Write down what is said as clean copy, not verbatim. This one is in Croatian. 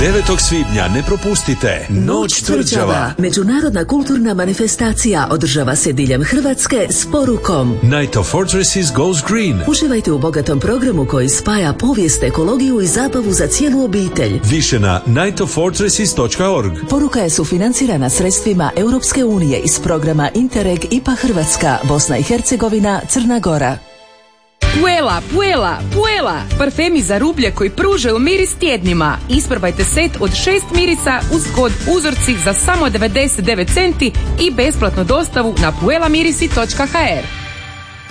9. svibnja ne propustite Noć tvrđava. Međunarodna kulturna manifestacija održava se diljem Hrvatske s porukom Night of Fortresses goes green. Uživajte u bogatom programu koji spaja povijest, ekologiju i zabavu za cijelu obitelj. Više na nightoffortresses.org. Poruka je sufinancirana sredstvima Europske unije iz programa Interreg IPA Hrvatska, Bosna i Hercegovina, Crna Gora. Puela, parfemi za rublje koji pružaju miris tjednima. Isprobajte set od 6 mirisa uz kod uzorci za samo 99 centi i besplatnu dostavu na puelamirisi.hr.